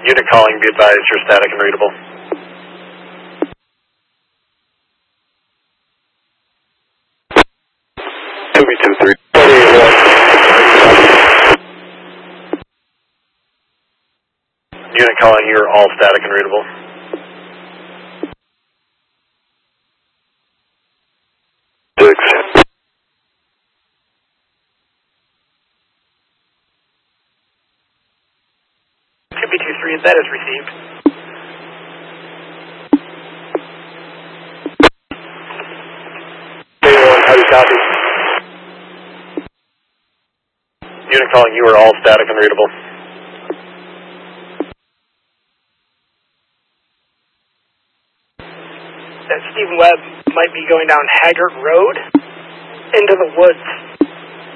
Unit calling, be advised, you're static and readable. Unit calling, you're all static and readable. QB23, that is received. How do you copy? Unit calling, you are all static and readable. That Stephen Webb might be going down Haggard Road into the woods.